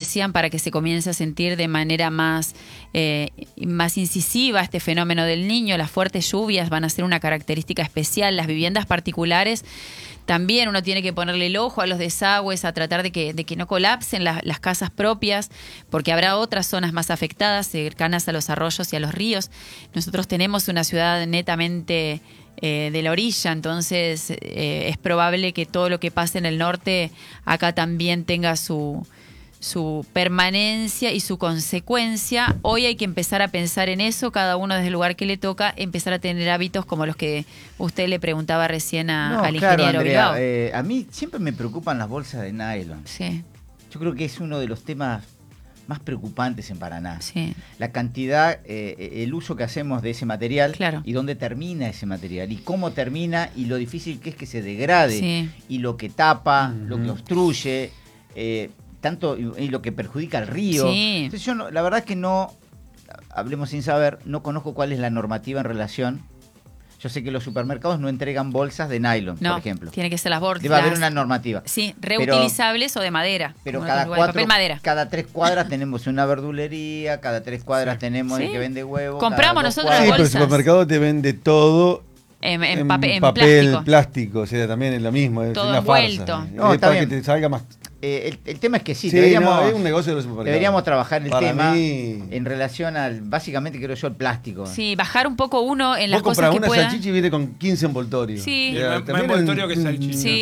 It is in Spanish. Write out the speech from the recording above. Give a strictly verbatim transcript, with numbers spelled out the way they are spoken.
decían, para que se comience a sentir de manera más, eh, más incisiva este fenómeno del Niño. Las fuertes lluvias van a ser una característica especial. Las viviendas particulares también uno tiene que ponerle el ojo a los desagües, a tratar de que, de que no colapsen la, las casas propias, porque habrá otras zonas más afectadas, cercanas a los arroyos y a los ríos. Nosotros tenemos una ciudad netamente eh, de la orilla, entonces eh, es probable que todo lo que pase en el norte acá también tenga su... su permanencia y su consecuencia. Hoy hay que empezar a pensar en eso, cada uno desde el lugar que le toca, empezar a tener hábitos como los que usted le preguntaba recién a, no, al claro, ingeniero Andrea, Bilbao. Eh, a mí siempre me preocupan las bolsas de nylon. Sí. Yo creo que es uno de los temas más preocupantes en Paraná. Sí. La cantidad, eh, el uso que hacemos de ese material, claro, y dónde termina ese material, y cómo termina, y lo difícil que es que se degrade, sí, y lo que tapa, Uh-huh. lo que obstruye, eh, tanto y, y lo que perjudica al río. Sí. Entonces yo no, la verdad es que no, hablemos sin saber, no conozco cuál es la normativa en relación. Yo sé que los supermercados no entregan bolsas de nylon, no, por ejemplo. Tiene que ser las bolsas. Debe haber una normativa. Sí, reutilizables pero, o de madera. Pero cada lugares, cuatro, papel madera. cada tres cuadras tenemos una verdulería, cada tres cuadras sí. tenemos ¿Sí? el que vende huevos. Compramos nosotros sí, las pero el bolsas. supermercado te vende todo. En, en, en, papel, en papel, plástico. plástico, o sea, también es lo mismo, es todo una envuelto. farsa. No, es está para bien. que te salga más. Eh, el, el tema es que sí, Sí, deberíamos, no, es un negocio de los supermercados. Deberíamos trabajar el para tema mí... en relación al, básicamente creo yo, el plástico. Sí, bajar un poco uno en Vos las cosas que una pueda. salchicha y viene con quince envoltorios. Sí. Y más envoltorio que salchicha. Sí.